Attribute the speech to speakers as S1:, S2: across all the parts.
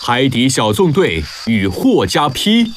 S1: 海底小纵队与霍加 P。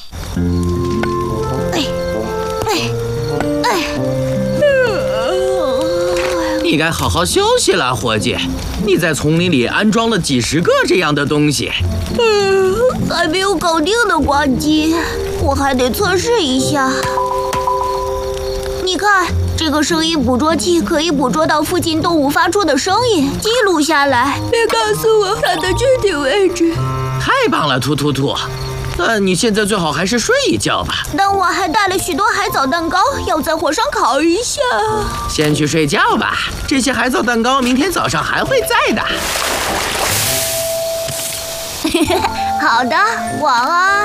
S2: 你该好好休息了，伙计。你在丛林里安装了几十个这样的东西。
S3: 还没有搞定呢，呱唧，我还得测试一下。你看，这个声音捕捉器可以捕捉到附近动物发出的声音，记录下来。别告诉我它的具体位置。
S2: 太棒了，突突突！你现在最好还是睡一觉吧。
S3: 但我还带了许多海藻蛋糕，要在火上烤一下。
S2: 先去睡觉吧，这些海藻蛋糕明天早上还会在的。
S3: 好的，晚安。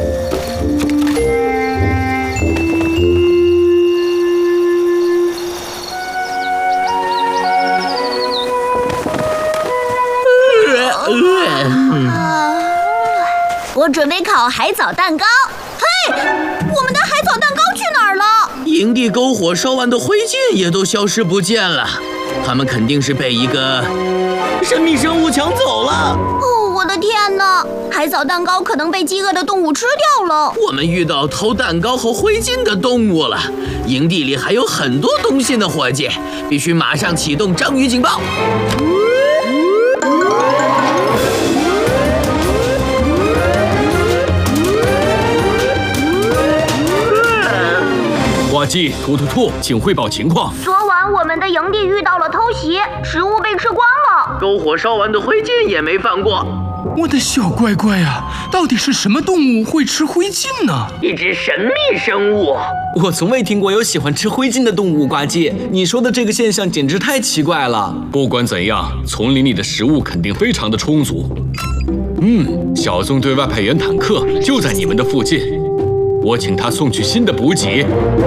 S3: 我准备烤海藻蛋糕。嘿，我们的海藻蛋糕去哪儿了？
S2: 营地篝火烧完的灰烬也都消失不见了，他们肯定是被一个神秘生物抢走了。
S3: 哦，我的天哪！海藻蛋糕可能被饥饿的动物吃掉了。
S2: 我们遇到偷蛋糕和灰烬的动物了。营地里还有很多东西呢，伙计，必须马上启动章鱼警报。
S1: 呱唧、突突兔，请汇报情况。
S3: 昨晚我们的营地遇到了偷袭，食物被吃光了，
S2: 篝火烧完的灰烬也没放过。
S4: 我的小乖乖啊，到底是什么动物会吃灰烬呢？
S2: 一只神秘生物。
S5: 我从未听过有喜欢吃灰烬的动物，呱唧，你说的这个现象简直太奇怪了。
S1: 不管怎样，丛林里的食物肯定非常的充足。小纵队外派员坦克就在你们的附近，我请他送去新的补给。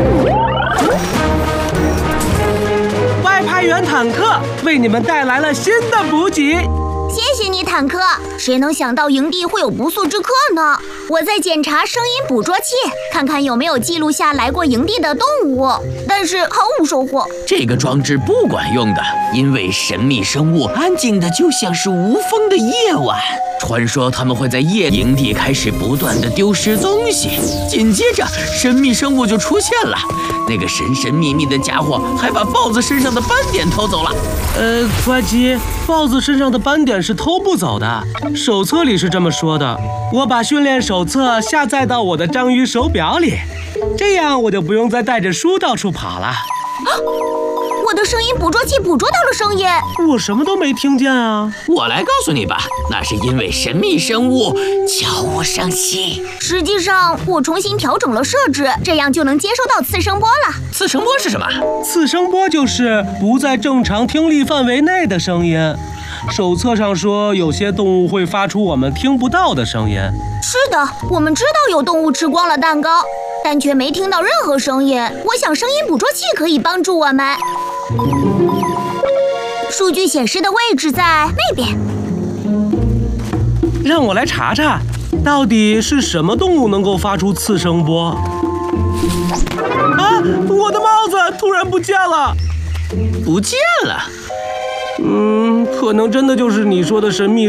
S6: 外派员坦克为你们带来了新的补给。
S3: 谢谢你，坦克。谁能想到营地会有不速之客呢？我在检查声音捕捉器，看看有没有记录下来过营地的动物，但是毫无收获。
S2: 这个装置不管用的，因为神秘生物安静的就像是无风的夜晚。传说他们会在夜营地开始不断的丢失东西，紧接着神秘生物就出现了。那个神神秘秘的家伙还把豹子身上的斑点偷走了。
S6: 呱唧，豹子身上的斑点是偷不走的，手册里是这么说的。我把训练手册下载到我的章鱼手表里，这样我就不用再带着书到处跑了。
S3: 我的声音捕捉器捕捉到了声音，
S6: 我什么都没听见啊！
S2: 我来告诉你吧，那是因为神秘生物悄无声息。
S3: 实际上，我重新调整了设置，这样就能接收到次声波了。
S2: 次声波是什么？
S6: 次声波就是不在正常听力范围内的声音。手册上说，有些动物会发出我们听不到的声音。
S3: 是的，我们知道有动物吃光了蛋糕，但却没听到任何声音。我想声音捕捉器可以帮助我们。数据显示的位置在那边。
S6: 让我来查查，到底是什么动物能够发出次声波？啊！我的帽子突然不见了！
S2: 不见了？
S6: 可能真的就是你说的神秘